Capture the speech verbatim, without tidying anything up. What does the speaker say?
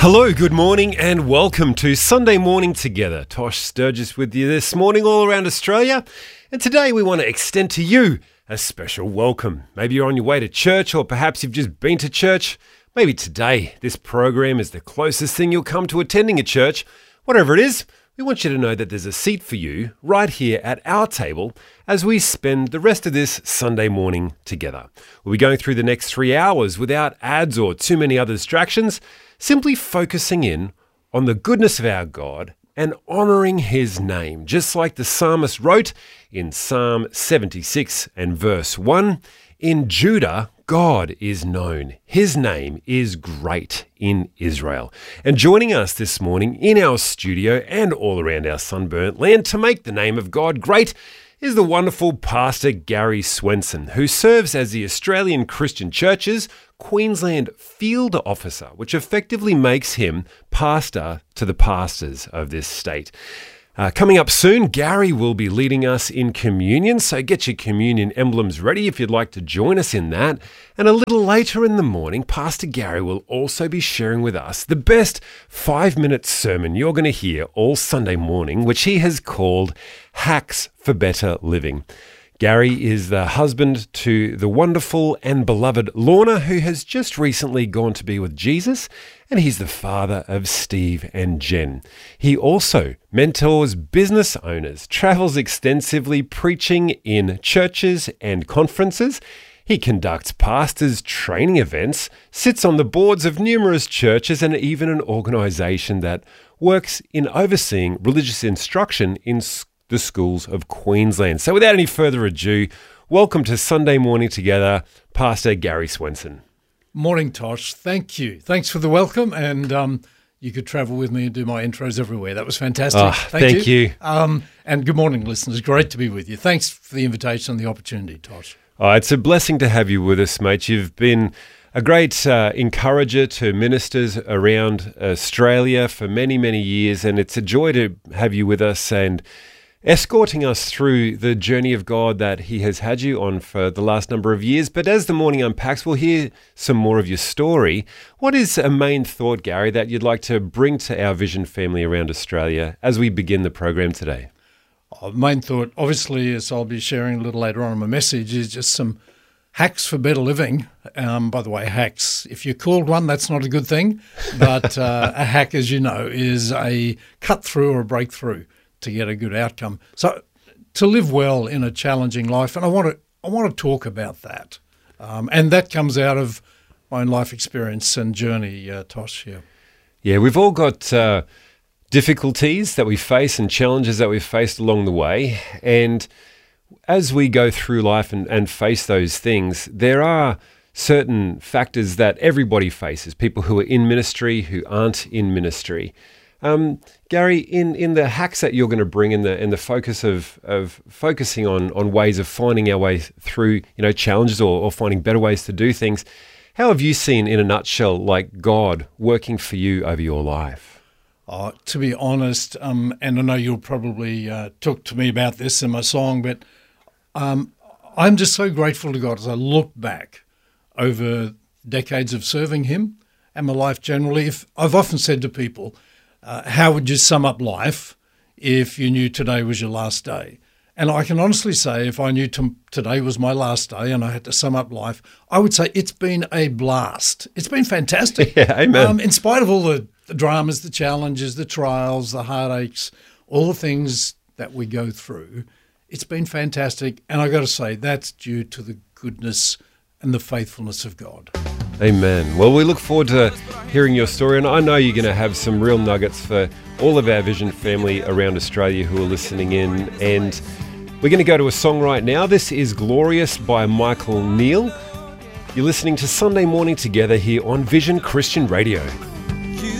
Hello, good morning and welcome to Sunday Morning Together. Tosh Sturgis with you this morning all around Australia. And today we want to extend to you a special welcome. Maybe you're on your way to church, or perhaps you've just been to church. Maybe today this program is the closest thing you'll come to attending a church. Whatever it is, we want you to know that there's a seat for you right here at our table as we spend the rest of this Sunday morning together. We'll be going through the next three hours without ads or too many other distractions, simply focusing in on the goodness of our God and honouring his name. Just like the psalmist wrote in Psalm seventy-six and verse one, "In Judah, God is known. His name is great in Israel." And joining us this morning in our studio and all around our sunburnt land to make the name of God great is the wonderful Pastor Gary Swenson, who serves as the Australian Christian Church's Queensland Field Officer, which effectively makes him pastor to the pastors of this state. Uh, coming up soon, Gary will be leading us in communion, so get your communion emblems ready if you'd like to join us in that. And a little later in the morning, Pastor Gary will also be sharing with us the best five-minute sermon you're going to hear all Sunday morning, which he has called Hacks for Better Living. Gary is the husband to the wonderful and beloved Lorna, who has just recently gone to be with Jesus, and he's the father of Steve and Jen. He also mentors business owners, travels extensively preaching in churches and conferences. He conducts pastors' training events, sits on the boards of numerous churches and even an organisation that works in overseeing religious instruction in schools. The schools of Queensland. So without any further ado, welcome to Sunday Morning Together, Pastor Gary Swenson. Morning, Tosh. Thank you. Thanks for the welcome, and um, you could travel with me and do my intros everywhere. That was fantastic. Oh, thank, thank you. you. Um, and good morning, listeners. Great to be with you. Thanks for the invitation and the opportunity, Tosh. Oh, it's a blessing to have you with us, mate. You've been a great uh, encourager to ministers around Australia for many, many years, and it's a joy to have you with us and escorting us through the journey of God that he has had you on for the last number of years. But as the morning unpacks, we'll hear some more of your story. What is a main thought, Gary, that you'd like to bring to our Vision family around Australia as we begin the program today? Our main thought, obviously, as I'll be sharing a little later on in my message, is just some hacks for better living. Um, by the way, hacks, if you're called one, that's not a good thing. But uh, a hack, as you know, is a cut through or a breakthrough to get a good outcome. So to live well in a challenging life, and I want to I want to talk about that. Um, and that comes out of my own life experience and journey, uh, Tosh. Yeah. yeah, we've all got uh, difficulties that we face and challenges that we've faced along the way. And as we go through life and, and face those things, there are certain factors that everybody faces, people who are in ministry, who aren't in ministry. Um, Gary, in, in the hacks that you're going to bring in the in the focus of of focusing on on ways of finding our way through, you know, challenges or, or finding better ways to do things, how have you seen, in a nutshell, like God working for you over your life? Uh, to be honest, um, and I know you'll probably uh, talk to me about this in my song, but um, I'm just so grateful to God as I look back over decades of serving him and my life generally. If I've often said to people, Uh, how would you sum up life if you knew today was your last day? And I can honestly say, if I knew t- today was my last day and I had to sum up life, I would say it's been a blast. It's been fantastic. Yeah, amen. Um, in spite of all the, the dramas, the challenges, the trials, the heartaches, all the things that we go through, it's been fantastic. And I got to say, that's due to the goodness and the faithfulness of God. Amen. Well, we look forward to hearing your story, and I know you're going to have some real nuggets for all of our Vision family around Australia who are listening in. And we're going to go to a song right now. This is Glorious by Michael Neal. You're listening to Sunday Morning Together here on Vision Christian Radio.